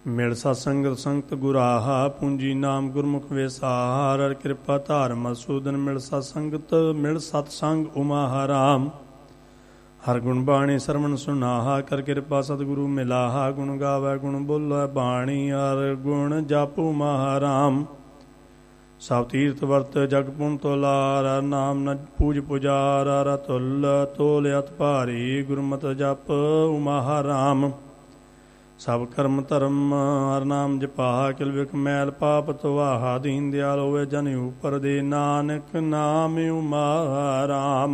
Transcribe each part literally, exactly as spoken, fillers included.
ਮਿਲ ਸਤ ਸੰਗਤ ਸੰਗਤ ਗੁਰਾਹਾ ਪੂੰਜੀ ਨਾਮ ਗੁਰਮੁਖ ਵੇਸਾਹਾ ਹਰਿ ਕਿਰਪਾ ਧਾਰ ਮਸੂਦਨ ਮਿਲ ਸਤ ਸੰਗਤ ਮਿਲ ਸਤ ਸੰਗ ਉਮਾ ਹਰਾਮ ਹਰ ਗੁਣ ਬਾਣੀ ਸਰਵਣ ਸੁਨਾਹਾ ਕਰ ਕਿਰਪਾ ਸਤਿਗੁਰੂ ਮਿਲਾਹਾ ਗੁਣ ਗਾਵੇ ਗੁਣ ਬੋਲੇ ਬਾਣੀ ਹਰ ਗੁਣ ਜਪੁ ਮਹਾਰਾਮ ਸਭ ਤੀਰਥ ਵਰਤ ਜਗ ਪੁਨ ਤੋਲਾਰ ਨਾਮ ਨ ਪੂਜ ਪੁਜਾਰ ਰ ਤੁਲ ਤੋਲ ਅਤ ਭਾਰੀ ਗੁਰਮਤਿ ਜਪ ਮਹਾਰਾਮ ਸਭ ਕਰਮ ਧਰਮ ਹਰ ਨਾਮ ਜਪਾਹਾ ਕਿਲ ਵਿਖ ਮੈਲ ਪਾਪ ਧਵਾਹਾ ਦੀਨ ਦਿਆਲ ਹੋਵੇ ਜਨ ਉਪਰ ਦੇ ਨਾਨਕ ਨਾਮ ਮਹਾਰਾਮ।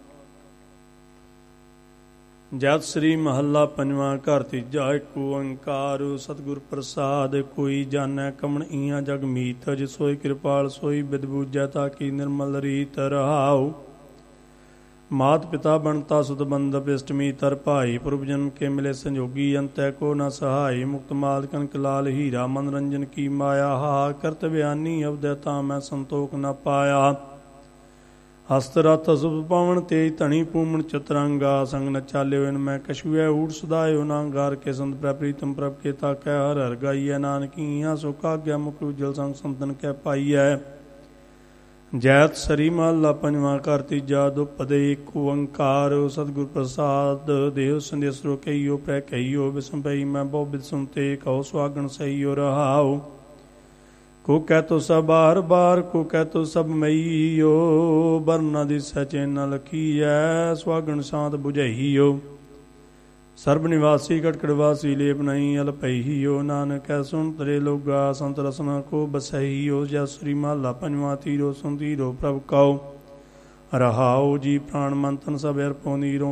ਜਤ ਸ੍ਰੀ ਮਹੱਲਾ ਪੰਜਵਾਂ ਘਰ ਤੀਜਾ ਏਕ ਓੰਕਾਰ ਸਤਿਗੁਰ ਪ੍ਰਸਾਦ ਕੋਈ ਜਾਣੈ ਕਮਣ ਈਆਂ ਜਗ ਮੀਤ ਜਿ ਸੋਈ ਕਿਰਪਾਲ ਸੋਈ ਬਿਦ ਬੂਝੈ ਤਾਕੀ ਨਿਰਮਲ ਰੀਤ ਰਹਾਉ ਮਾਤ ਪਿਤਾ ਬਣਤਾ ਸੁਧ ਬੰਧਪ ਇਸ਼ਟਮੀ ਤਰ ਭਾਈ ਪੁਰਬ ਜਨਮ ਕੇ ਮਿਲੇ ਸੰਜੋਗੀ ਅੰਤੈ ਕੋ ਨ ਸਹਾਈ ਮੁਕਤ ਮਾਲ ਕਨਕ ਲਾਲ ਹੀਰਾ ਮਨੋਰੰਜਨ ਕੀ ਮਾਇਆ ਹਾ ਕਰਤ ਬਿਆਨੀ ਅਵਦੈ ਤਾਂ ਮੈਂ ਸੰਤੋਖ ਨ ਪਾਇਆ ਹਸਤ ਰਥ ਸੁਭ ਪਾਵਨ ਤੇਜ ਧਣੀ ਪੂਮਣ ਚਤਰੰਗਾ ਸੰਗ ਨ ਚਾਲਿਓ ਇਨ ਮੈਂ ਕਛੂਐ ਊੜ ਸਦਾਇਓ ਨਾਂਗਾਰ ਕੇ ਸੰਤ ਪ੍ਰੈ ਪ੍ਰੀਤਮ ਪ੍ਰਭ ਕੇ ਤਾਕੈ ਹਰ ਹਰ ਗਾਈਐ ਨਾਨਕੀਆਂ ਸੋ ਕਾਗਿਆ ਮੁਖ ਉਜਲ ਸੰਗ ਸੰਤਨ ਕੈ ਪਾਈਐ। ਜੈਤ ਸ੍ਰੀ ਮਹੱਲਾ ਪੰਜਵਾਂ ਘਰ ਤੀਜਾ ਦੁਪਦੇ ਏਕ ਓੰਕਾਰ ਸਤਿਗੁਰ ਪ੍ਰਸਾਦ ਦੇਵ ਸੰਦੇਸਰੋ ਕਹੀਓ ਪ੍ਰੈ ਕਹੀਓ ਬਿਸਮ ਪਈ ਮੈਂ ਬਹੁ ਬਿਦ ਸੁਨਤੇ ਕਹੋ ਸੁਹਾਗਣ ਸਹੀਓ ਰਹਾਉ ਕੋ ਕਹਿ ਤੋ ਸਭ ਬਾਰ ਬਾਰ ਕੋ ਕਹਿ ਤੋ ਸਭ ਮਈਓ ਬਰਨਾ ਦੀ ਸਚੇ ਨ ਲਖੀਐ ਸੁਹਾਗਣ ਸ਼ਾਂਤ ਬੁਝਈਓ ਸਰਬ ਨਿਵਾਸੀ ਕਟਕੜ ਵਾਸੀ ਲੇਪ ਨਹੀਂ ਅਲ ਪਈਓ ਨਾਨਕ ਕੈ ਸੁਣ ਤਰੇ ਲੋਗਾ ਸੰਤ ਰਸਨਾ ਕੋ ਬਸਈਓ ਜੈ ਸ੍ਰੀ ਮਹੱਲਾ ਪੰਜਵਾਂ ਤੀਰੋ ਸੁਨ ਤੀਰੋ ਪ੍ਰਭ ਕਉ ਰਹਾਉ ਜੀ ਪ੍ਰਾਣ ਮਨ ਤਨ ਸਭ ਅਰਪੋ ਨੀਰੋ